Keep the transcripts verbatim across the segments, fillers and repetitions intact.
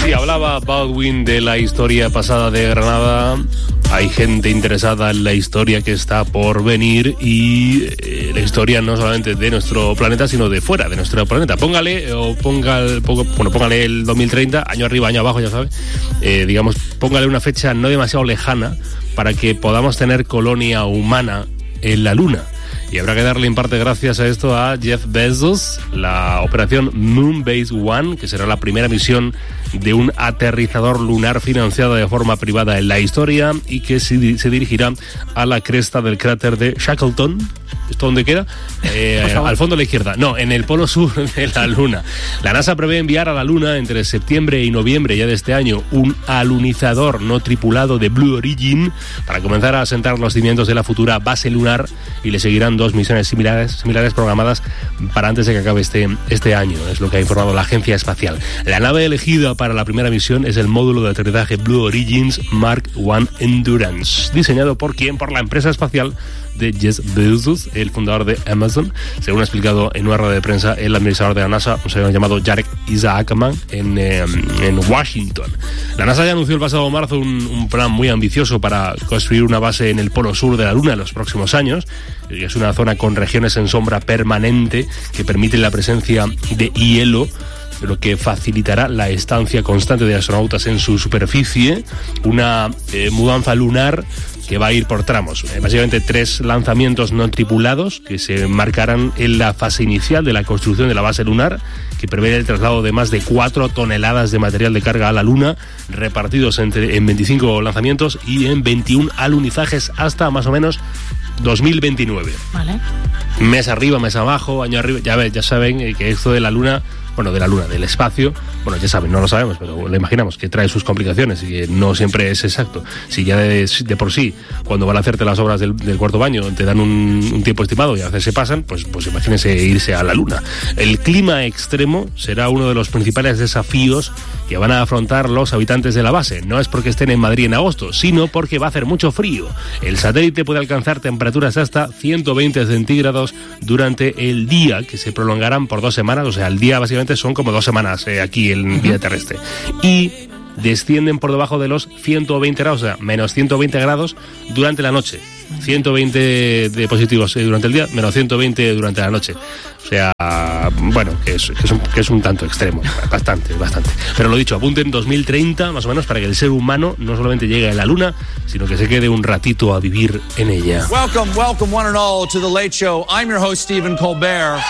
Si hablaba Baldwin de la historia pasada de Granada, hay gente interesada en la historia que está por venir y eh, la historia no solamente de nuestro planeta, sino de fuera de nuestro planeta. Póngale, o ponga, pongo, bueno, póngale el dos mil treinta, año arriba, año abajo, ya sabe. Eh, digamos, póngale una fecha no demasiado lejana para que podamos tener colonia humana en la Luna. Y habrá que darle en parte gracias a esto a Jeff Bezos, la operación Moonbase One, que será la primera misión de un aterrizador lunar financiada de forma privada en la historia y que se dirigirá a la cresta del cráter de Shackleton. ¿Esto dónde queda? Eh, al fondo a la izquierda. No, en el polo sur de la Luna. La NASA prevé enviar a la Luna entre septiembre y noviembre ya de este año un alunizador no tripulado de Blue Origin para comenzar a asentar los cimientos de la futura base lunar, y le seguirán dos misiones similares, similares programadas para antes de que acabe este, este año. Es lo que ha informado la agencia espacial. La nave elegida para la primera misión es el módulo de aterrizaje Blue Origins Mark uno Endurance, diseñado por quién, por la empresa espacial de Jeff Bezos, el fundador de Amazon, según ha explicado en una rueda de prensa el administrador de la NASA, un señor llamado Jarek Isaacman, en, eh, en Washington. La NASA ya anunció el pasado marzo un, un plan muy ambicioso para construir una base en el polo sur de la Luna en los próximos años. Es una zona con regiones en sombra permanente que permite la presencia de hielo, lo que facilitará la estancia constante de astronautas en su superficie, una eh, mudanza lunar que va a ir por tramos. Eh, básicamente tres lanzamientos no tripulados que se marcarán en la fase inicial de la construcción de la base lunar, que prevé el traslado de más de cuatro toneladas de material de carga a la Luna, repartidos entre, en veinticinco lanzamientos y en veintiún alunizajes hasta más o menos dos mil veintinueve. Vale. Mes arriba, mes abajo, año arriba. Ya, ya saben que esto de la Luna, bueno, de la Luna, del espacio, bueno, ya saben, no lo sabemos, pero lo imaginamos, que trae sus complicaciones y que no siempre es exacto. Si ya de, de por sí, cuando van a hacerte las obras del, del cuarto baño, te dan un, un tiempo estimado y a veces se pasan, pues, pues imagínense irse a la Luna. El clima extremo será uno de los principales desafíos que van a afrontar los habitantes de la base. No es porque estén en Madrid en agosto, sino porque va a hacer mucho frío. El satélite puede alcanzar temperaturas hasta ciento veinte centígrados durante el día, que se prolongarán por dos semanas, o sea, el día básicamente son como dos semanas eh, aquí en vía terrestre. Y descienden por debajo de los ciento veinte grados, o sea, menos ciento veinte grados durante la noche. ciento veinte de positivos eh, durante el día, menos ciento veinte durante la noche. O sea, bueno, que es, que es, un, que es un tanto extremo, bastante, bastante. Pero lo dicho, apunten dos mil treinta, más o menos, para que el ser humano no solamente llegue a la Luna, sino que se quede un ratito a vivir en ella. Welcome, welcome one and all to The Late Show. I'm your host, Stephen Colbert.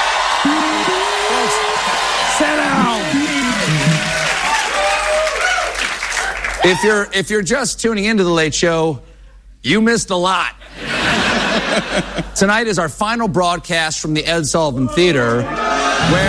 Sit down. If you're if you're just tuning into The Late Show, you missed a lot. Tonight is our final broadcast from the Ed Sullivan Theater, where